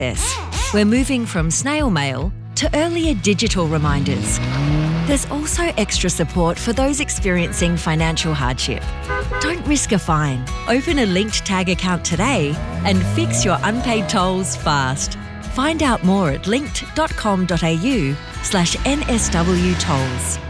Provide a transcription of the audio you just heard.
We're moving from snail mail to earlier digital reminders. There's also extra support for those experiencing financial hardship. Don't risk a fine. Open a linked tag account today and fix your unpaid tolls fast. Find out more at linked.com.au/NSW tolls.